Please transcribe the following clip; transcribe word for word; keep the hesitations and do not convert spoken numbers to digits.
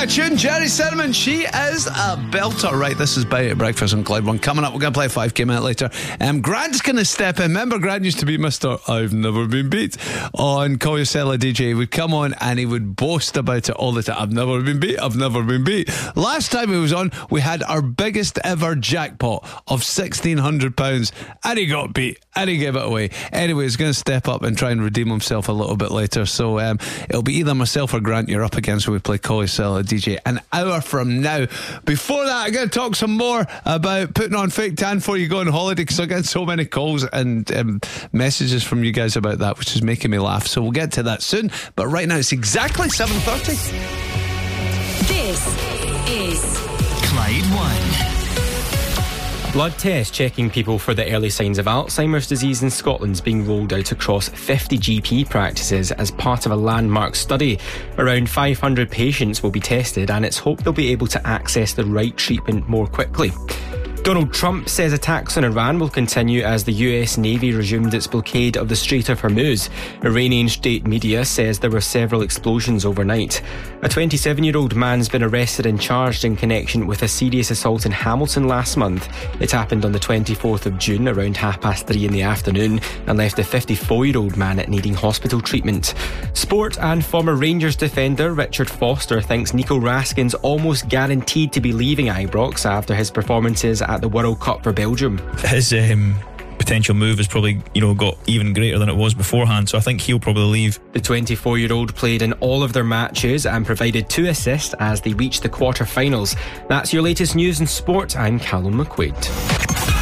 that tune, Jerry Cinnamon. She is a belter. Right, this is Bay at Breakfast on Clyde One. Coming up, we're going to play five K minute later. Um, Grant's going to step in. Remember, Grant used to be Mister I've Never Been Beat on Call Your Cellar D J. He would come on and he would boast about it all the time. I've never been beat. I've never been beat. Last time he was on, we had our biggest ever jackpot of sixteen hundred pounds and he got beat and he gave it away. Anyway, he's going to step up and try and redeem himself a little bit later. So um, it'll be either myself or Grant you're up against when we play Call Your Cellar D J an hour from now. Before that, I'm going to talk some more about putting on fake tan before you go on holiday, because I get so many calls and um, messages from you guys about that, which is making me laugh. So we'll get to that soon. But right now it's exactly seven thirty. This is Clyde One. Blood test checking people for the early signs of Alzheimer's disease in Scotland is being rolled out across fifty G P practices as part of a landmark study. Around five hundred patients will be tested, and it's hoped they'll be able to access the right treatment more quickly. Donald Trump says attacks on Iran will continue as the U S Navy resumed its blockade of the Strait of Hormuz. Iranian state media says there were several explosions overnight. A twenty-seven-year-old man's been arrested and charged in connection with a serious assault in Hamilton last month. It happened on the twenty-fourth of June around half past three in the afternoon and left a fifty-four-year-old man needing hospital treatment. Sport and former Rangers defender Richard Foster thinks Nico Raskin's almost guaranteed to be leaving Ibrox after his performances at the World Cup for Belgium. His um, potential move has probably, you know, got even greater than it was beforehand, so I think he'll probably leave. The twenty-four-year-old played in all of their matches and provided two assists as they reached the quarter-finals. That's your latest news in sport. I'm Callum McQuaid.